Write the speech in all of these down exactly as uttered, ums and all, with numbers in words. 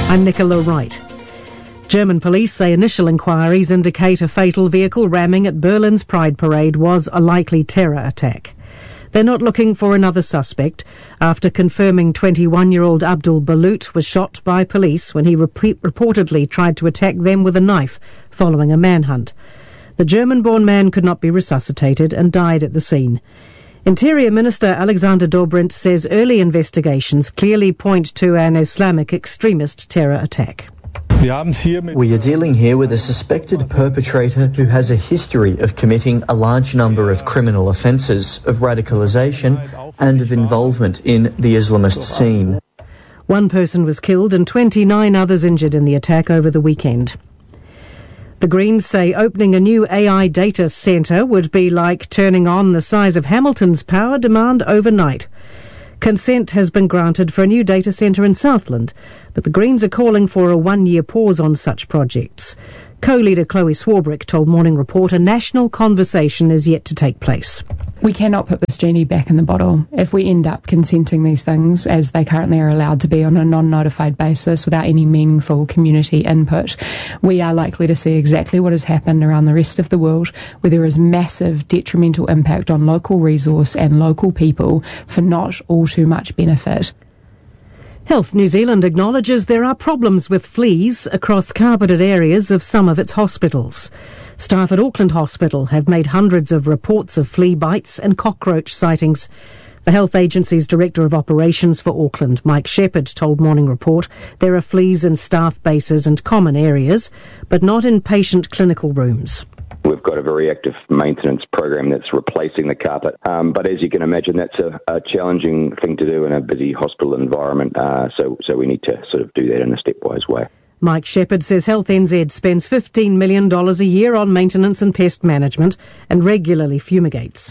I'm Nicola Wright. German police say initial inquiries indicate a fatal vehicle ramming at Berlin's Pride Parade was a likely terror attack. They're not looking for another suspect after confirming twenty-one-year-old Abdul Balut was shot by police when he rep- reportedly tried to attack them with a knife following a manhunt. The German-born man could not be resuscitated and died at the scene. Interior Minister Alexander Dobrindt says early investigations clearly point to an Islamic extremist terror attack. We are dealing here with a suspected perpetrator who has a history of committing a large number of criminal offences, of radicalisation and of involvement in the Islamist scene. One person was killed and twenty-nine others injured in the attack over the weekend. The Greens say opening a new A I data centre would be like turning on the size of Hamilton's power demand overnight. Consent has been granted for a new data centre in Southland, but the Greens are calling for a one-year pause on such projects. Co-leader Chloe Swarbrick told Morning Report a national conversation is yet to take place. We cannot put this genie back in the bottle. If we end up consenting these things, as they currently are allowed to be on a non-notified basis without any meaningful community input, we are likely to see exactly what has happened around the rest of the world, where there is massive detrimental impact on local resource and local people for not all too much benefit. Health New Zealand acknowledges there are problems with fleas across carpeted areas of some of its hospitals. Staff at Auckland Hospital have made hundreds of reports of flea bites and cockroach sightings. The health agency's Director of Operations for Auckland, Mike Shepherd, told Morning Report there are fleas in staff bases and common areas, but not in patient clinical rooms. We've got a very active maintenance program that's replacing the carpet. Um, but as you can imagine, that's a, a challenging thing to do in a busy hospital environment. Uh, so, so we need to sort of do that in a stepwise way. Mike Shepherd says Health N Z spends fifteen million dollars a year on maintenance and pest management and regularly fumigates.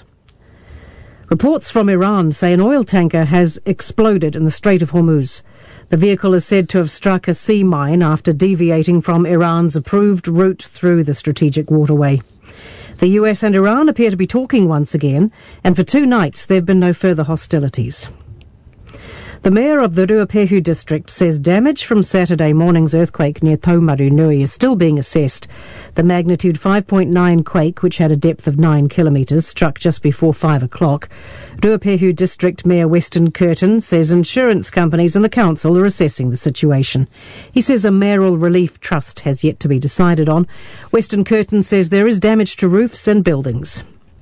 Reports from Iran say an oil tanker has exploded in the Strait of Hormuz. The vehicle is said to have struck a sea mine after deviating from Iran's approved route through the strategic waterway. The U S and Iran appear to be talking once again, and for two nights there have been no further hostilities. The mayor of the Ruapehu district says damage from Saturday morning's earthquake near Taumaru Nui is still being assessed. The magnitude five point nine quake, which had a depth of nine kilometres, struck just before five o'clock. Ruapehu District Mayor Weston Curtin says insurance companies and the council are assessing the situation. He says a mayoral relief trust has yet to be decided on. Weston Curtin says there is damage to roofs and buildings.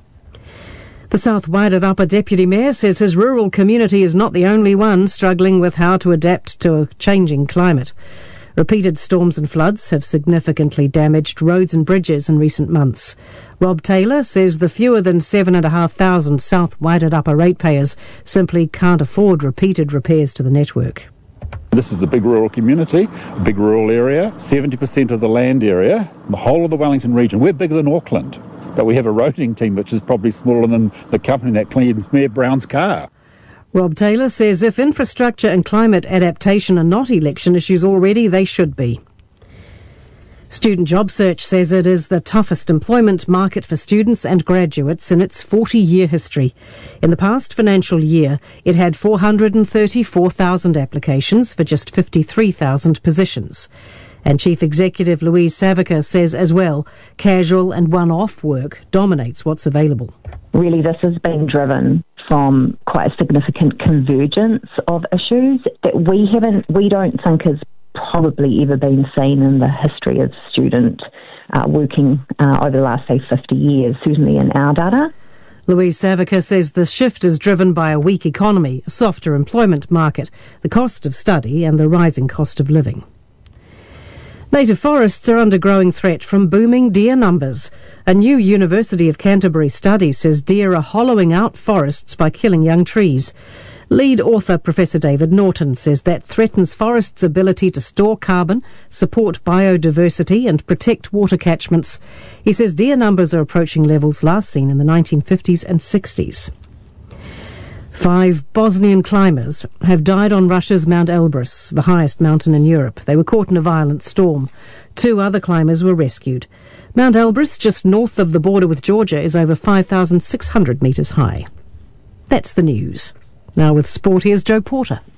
The South Wairarapa Deputy Mayor says his rural community is not the only one struggling with how to adapt to a changing climate. Repeated storms and floods have significantly damaged roads and bridges in recent months. Rob Taylor says the fewer than seven and a half thousand South Wairarapa ratepayers simply can't afford repeated repairs to the network. This is a big rural community, a big rural area, seventy percent of the land area, the whole of the Wellington region. We're bigger than Auckland. But we have a roading team which is probably smaller than the company that cleans Mayor Brown's car. Rob Taylor says if infrastructure and climate adaptation are not election issues already, they should be. Student Job Search says it is the toughest employment market for students and graduates in its forty-year history. In the past financial year, it had four hundred thirty-four thousand applications for just fifty-three thousand positions. And Chief Executive Louise Savaker says as well, casual and one-off work dominates what's available. Really, this has been driven from quite a significant convergence of issues that we haven't, we don't think has probably ever been seen in the history of student uh, working uh, over the last, say, fifty years, certainly in our data. Louise Savaker says the shift is driven by a weak economy, a softer employment market, the cost of study and the rising cost of living. Native forests are under growing threat from booming deer numbers. A new University of Canterbury study says deer are hollowing out forests by killing young trees. Lead author Professor David Norton says that threatens forests' ability to store carbon, support biodiversity and protect water catchments. He says deer numbers are approaching levels last seen in the nineteen fifties and sixties. Five Bosnian climbers have died on Russia's Mount Elbrus, the highest mountain in Europe. They were caught in a violent storm. Two other climbers were rescued. Mount Elbrus, just north of the border with Georgia, is over five thousand six hundred metres high. That's the news. Now with sport, here's Joe Porter.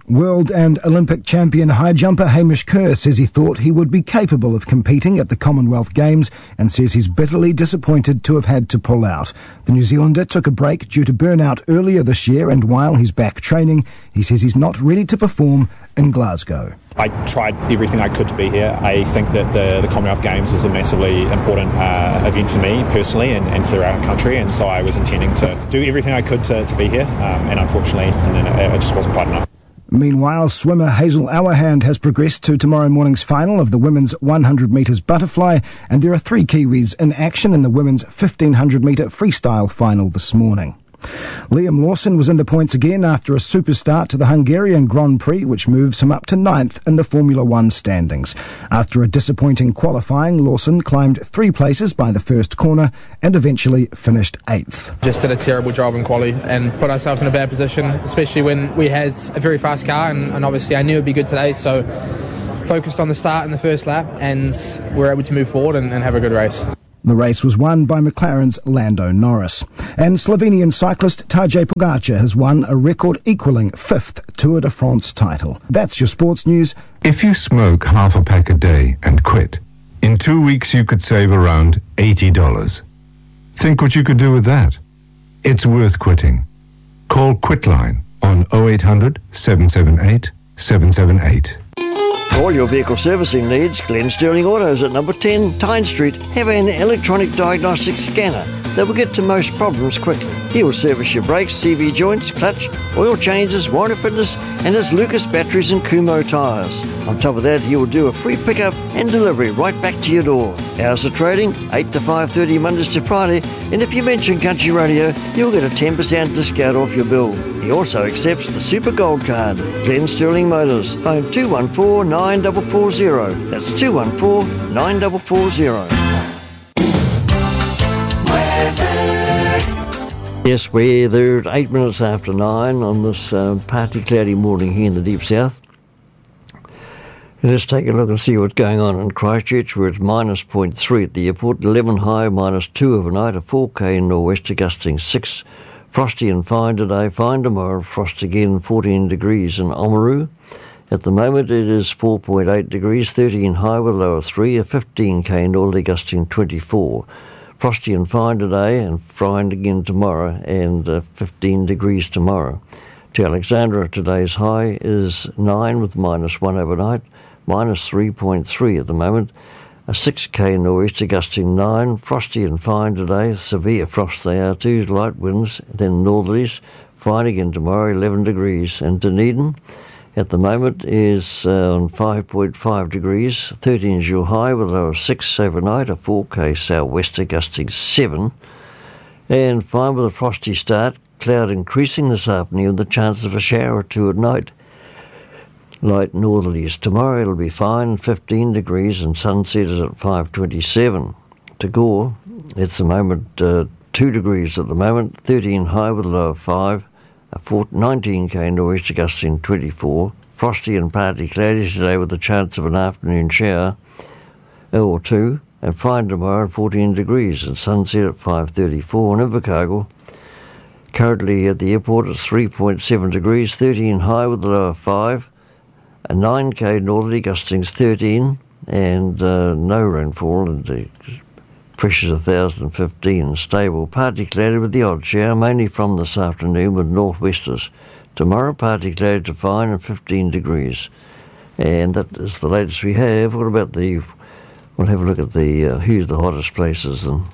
World and Olympic champion high jumper Hamish Kerr says he thought he would be capable of competing at the Commonwealth Games and says he's bitterly disappointed to have had to pull out. The New Zealander took a break due to burnout earlier this year, and while he's back training, he says he's not ready to perform in Glasgow. I tried everything I could to be here. I think that the, the Commonwealth Games is a massively important uh, event for me personally and, and for our country, and so I was intending to do everything I could to, to be here, um, and unfortunately and then it, it just wasn't quite enough. Meanwhile, swimmer Hazel Auerhand has progressed to tomorrow morning's final of the women's one hundred metres butterfly, and there are three Kiwis in action in the women's fifteen hundred metre freestyle final this morning. Liam Lawson was in the points again after a super start to the Hungarian Grand Prix, which moves him up to ninth in the Formula One standings. After a disappointing qualifying, Lawson climbed three places by the first corner and eventually finished eighth. Just did a terrible job in quali and put ourselves in a bad position, especially when we had a very fast car, and, and obviously I knew it'd be good today, so focused on the start in the first lap, and we were able to move forward and, and have a good race. The race was won by McLaren's Lando Norris. And Slovenian cyclist Tadej Pogacar has won a record-equalling fifth Tour de France title. That's your sports news. If you smoke half a pack a day and quit, in two weeks you could save around eighty dollars. Think what you could do with that. It's worth quitting. Call Quitline on oh eight hundred, seven seven eight, seven seven eight. For all your vehicle servicing needs, Glen Sterling Autos at number ten Tyne Street have an electronic diagnostic scanner that will get to most problems quickly. He will service your brakes, C V joints, clutch, oil changes, warranty fitness, and his Lucas batteries and Kumho tyres. On top of that, he will do a free pickup and delivery right back to your door. Hours of trading, eight to five thirty Mondays to Friday, and if you mention Country Radio, you'll get a ten percent discount off your bill. He also accepts the Super Gold Card. Glen Sterling Motors, phone two one four, nine four four zero. That's two one four, nine four four zero. Yes, we're there at eight minutes after nine on this uh, partly cloudy morning here in the deep south. And let's take a look and see what's going on in Christchurch, where it's minus zero point three at the airport, eleven high, minus two overnight, a four K in nor'wester gusting six. Frosty and fine today, fine tomorrow, frost again, fourteen degrees in Oamaru. At the moment it is four point eight degrees, thirteen high with low of three, a fifteen K northerly gusting twenty-four. Frosty and fine today and fine again tomorrow, and uh, fifteen degrees tomorrow. To Alexandra, today's high is nine with minus one overnight, minus three point three at the moment, a six K nor'easter gusting nine. Frosty and fine today, severe frost they are too, light winds, then northerlies, fine again tomorrow, eleven degrees. And Dunedin at the moment is uh, on five point five degrees, thirteen is your high with a low of six overnight, a four K southwester gusting seven, and fine with a frosty start, cloud increasing this afternoon, the chance of a shower or two at night. Light northerlies. Tomorrow it'll be fine, fifteen degrees, and sunset is at five twenty-seven. To Gore, it's the moment uh, two degrees at the moment, thirteen high with a low of five, a nineteen K nor'easter gusting twenty-four. Frosty and partly cloudy today with a chance of an afternoon shower or two, and fine tomorrow, fourteen degrees, and sunset at five thirty-four. And Invercargill, currently at the airport, it's three point seven degrees, thirteen high with a low of five, a nine K northerly gustings thirteen, and uh, no rainfall, and the pressure's one thousand fifteen, stable, partly cloudy with the odd shower, mainly from this afternoon with northwesters. Tomorrow, partly cloudy to fine and fifteen degrees. And that is the latest we have. What about the, we'll have a look at the, uh, who's the hottest places. And,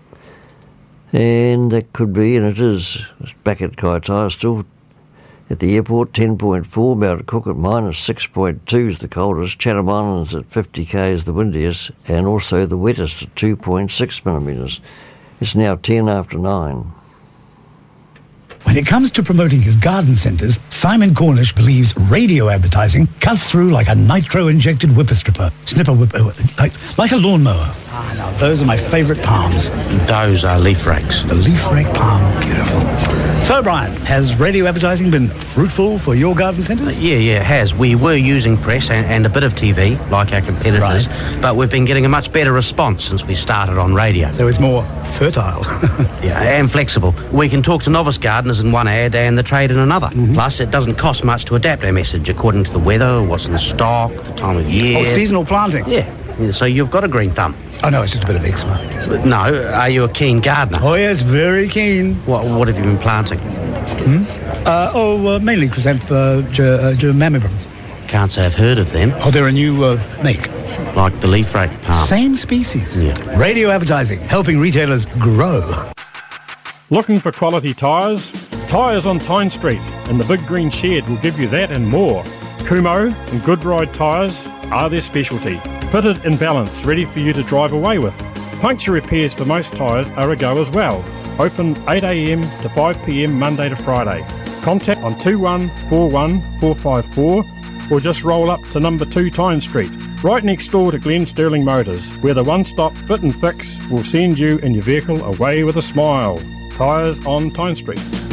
and that could be, and it is, back at Kaitaia still, at the airport, ten point four, Mount Cook at minus six point two is the coldest, Chatham Islands at fifty K is the windiest, and also the wettest at two point six millimetres. It's now ten after nine. When it comes to promoting his garden centres, Simon Cornish believes radio advertising cuts through like a nitro-injected whipper-stripper. Snipper whipper, like, like a lawnmower. Ah, now those are my favourite palms. Those are leaf rakes. The leaf rake palm, beautiful. So, Brian, has radio advertising been fruitful for your garden centres? Uh, yeah, yeah, it has. We were using press and, and a bit of T V, like our competitors, right. but we've been getting a much better response since we started on radio. So it's more fertile. Yeah, and flexible. We can talk to novice gardeners in one ad and the trade in another. Mm-hmm. Plus, it doesn't cost much to adapt our message according to the weather, what's in the stock, the time of year. Oh, seasonal planting? Yeah. yeah. So you've got a green thumb. Oh, no, it's just a bit of eczema. No, are you a keen gardener? Oh, yes, very keen. What What have you been planting? Hmm? Uh, oh, uh, mainly chrysanth uh, germammibums. Can't say I've heard of them. Oh, they're a new uh, make. Like the leaf rake palm. Same species. Yeah. Radio advertising, helping retailers grow. Looking for quality tyres? Tyres on Tyne Street and the Big Green Shed will give you that and more. Kumho and Goodride tyres are their specialty. Fitted in balance, ready for you to drive away with. Puncture repairs for most tyres are a go as well. Open eight a m to five p m Monday to Friday. Contact on two one four one four five four or just roll up to number two Tyne Street, right next door to Glen Sterling Motors, where the one-stop fit and fix will send you and your vehicle away with a smile. Tyres on Tyne Street.